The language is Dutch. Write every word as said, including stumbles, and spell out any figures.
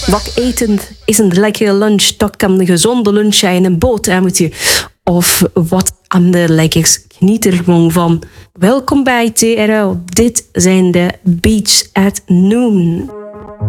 Wat eten is een lekkere lunch? Dat kan een gezonde lunch zijn, een boterhammetje. Of wat ander lekkers. Geniet er gewoon van. Welkom bij T R L. Dit zijn de Beats at Noon.